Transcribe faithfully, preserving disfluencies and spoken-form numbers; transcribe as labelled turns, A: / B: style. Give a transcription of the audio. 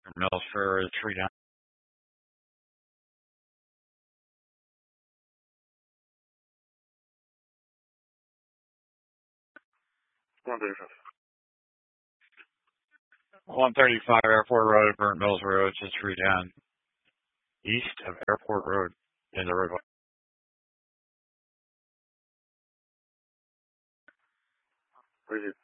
A: Mills for three down.
B: one thirty-five.
A: one thirty-five Airport Road, Burnt Mills Road to three down. East of Airport Road in the roadway.
B: Where's it?